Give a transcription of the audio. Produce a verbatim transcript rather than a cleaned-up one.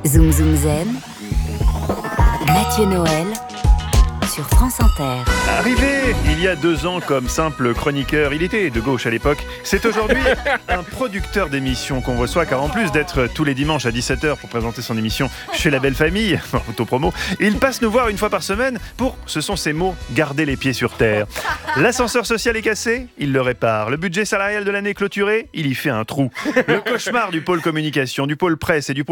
Zoom Zoom Zen, Mathieu Noël sur France Inter. Arrivé il y a deux ans comme simple chroniqueur, il était de gauche à l'époque, c'est aujourd'hui un producteur d'émissions qu'on reçoit, car en plus d'être tous les dimanches à dix-sept heures pour présenter son émission Chez la Belle Famille, autopromo, il passe nous voir une fois par semaine pour, ce sont ses mots, garder les pieds sur terre. L'ascenseur social est cassé, il le répare. Le budget salarial de l'année clôturé, il y fait un trou. Le cauchemar du pôle communication, du pôle presse et du pôle